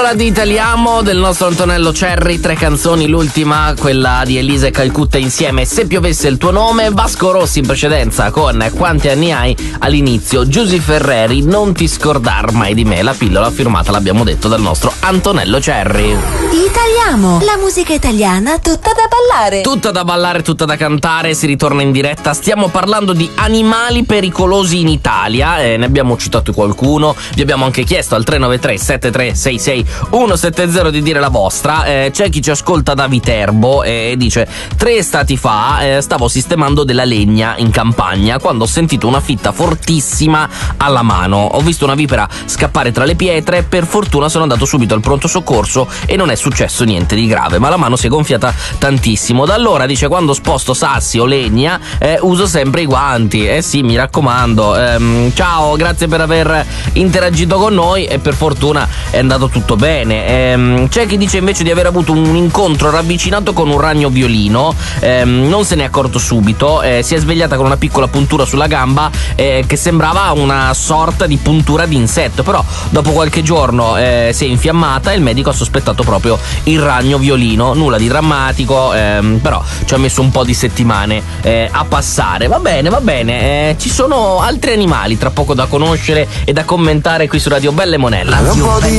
Pillola di Italiamo del nostro Antonello Cerri, 3 canzoni, l'ultima, quella di Elisa e Calcutta insieme, Se piovesse il tuo nome, Vasco Rossi in precedenza con Quanti anni hai, all'inizio Giusy Ferreri, Non ti scordar mai di me, la pillola firmata, l'abbiamo detto, dal nostro Antonello Cerri. Italiamo, la musica italiana tutta da ballare. Tutta da ballare, tutta da cantare, si ritorna in diretta, stiamo parlando di animali pericolosi in Italia, ne abbiamo citato qualcuno, vi abbiamo anche chiesto al 393 7366 170 di dire la vostra. C'è chi ci ascolta da Viterbo e dice: 3 estati fa stavo sistemando della legna in campagna quando ho sentito una fitta fortissima alla mano, ho visto una vipera scappare tra le pietre, per fortuna sono andato subito al pronto soccorso e non è successo niente di grave, ma la mano si è gonfiata tantissimo. Da allora, dice, quando sposto sassi o legna uso sempre i guanti. Sì, mi raccomando. Ciao, grazie per aver interagito con noi e per fortuna è andato tutto bene. C'è chi dice invece di aver avuto un incontro ravvicinato con un ragno violino, non se ne è accorto subito, si è svegliata con una piccola puntura sulla gamba che sembrava una sorta di puntura di insetto, però dopo qualche giorno si è infiammata e il medico ha sospettato proprio il ragno violino. Nulla di drammatico, però ci ha messo un po' di settimane a passare. Va bene, ci sono altri animali tra poco da conoscere e da commentare qui su Radio Belle Monella.